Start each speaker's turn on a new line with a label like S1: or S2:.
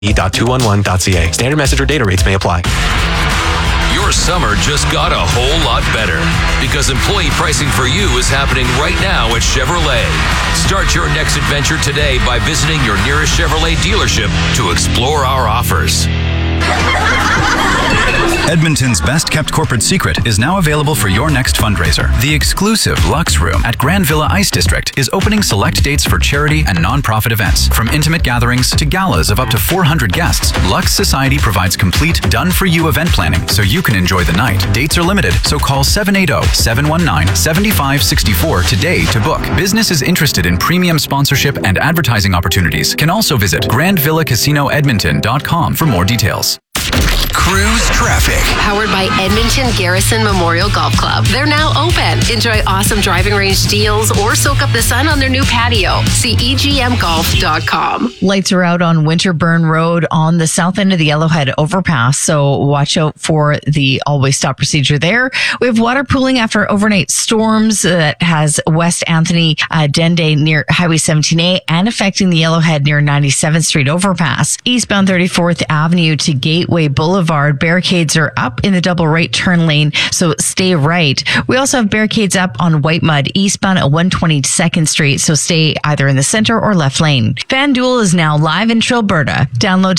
S1: e.211.ca. Standard message or data rates may apply.
S2: Your summer just got a whole lot better because employee pricing for you is happening right now at Chevrolet. Start your next adventure today by visiting your nearest Chevrolet dealership to explore our offers.
S3: Edmonton's best-kept corporate secret is now available for your next fundraiser. The exclusive Lux Room at Grand Villa Ice District is opening select dates for charity and non-profit events. From intimate gatherings to galas of up to 400 guests, Lux Society provides complete, done-for-you event planning so you can enjoy the night. Dates are limited, so call 780-719-7564 today to book. Businesses interested in premium sponsorship and advertising opportunities can also visit grandvillacasinoedmonton.com for more details.
S4: Cruise traffic.
S5: Powered by Edmonton Garrison Memorial Golf Club. They're now open. Enjoy awesome driving range deals or soak up the sun on their new patio. See egmgolf.com.
S6: Lights are out on Winterburn Road on the south end of the Yellowhead overpass, so watch out for the always stop procedure there. We have water pooling after overnight storms that has West Anthony Dende near Highway 17A and affecting the Yellowhead near 97th Street overpass. Eastbound 34th Avenue to Gateway Boulevard. Barricades are up in the double right turn lane, so stay right. We also have barricades up on White Mud eastbound at 122nd Street, so stay either in the center or left lane. FanDuel is now live in Trilberta. Download